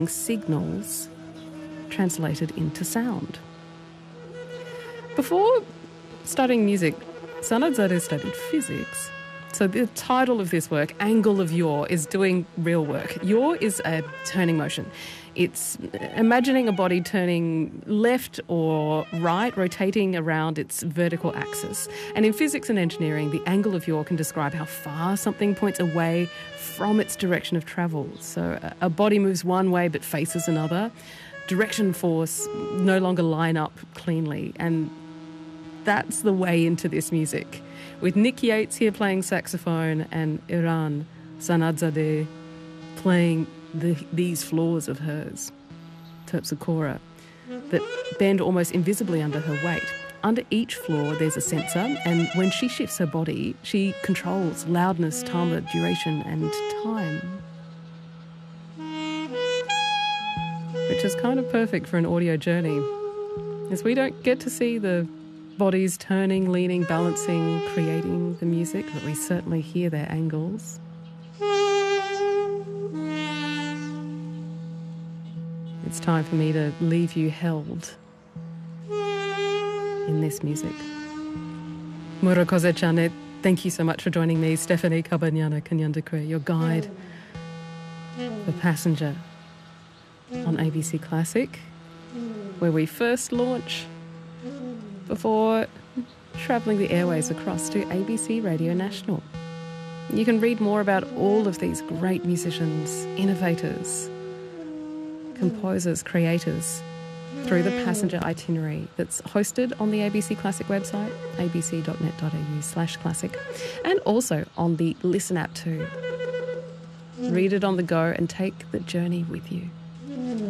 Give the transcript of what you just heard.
signals translated into sound. Before studying music, Sanadzade studied physics. So the title of this work, Angle of Yaw, is doing real work. Yaw is a turning motion. It's imagining a body turning left or right, rotating around its vertical axis. And in physics and engineering, the angle of yaw can describe how far something points away from its direction of travel. So a body moves one way but faces another. Direction and force no longer line up cleanly. And that's the way into this music. With Nick Yates here playing saxophone and Iran Sanadzade playing these floors of hers, terpsichore, that bend almost invisibly under her weight. Under each floor there's a sensor, and when she shifts her body, she controls loudness, timbre, duration and time. Which is kind of perfect for an audio journey, as we don't get to see the bodies turning, leaning, balancing, creating the music, but we certainly hear their angles. It's time for me to leave you held in this music. Murakoze Chane, thank you so much for joining me. Stephanie Kabanyana Kanyandakwe, your guide, the passenger on ABC Classic, where we first launch before travelling the airways across to ABC Radio National. You can read more about all of these great musicians, innovators, composers, creators through the passenger itinerary that's hosted on the ABC Classic website, abc.net.au/classic, and also on the Listen app too. Read it on the go and take the journey with you.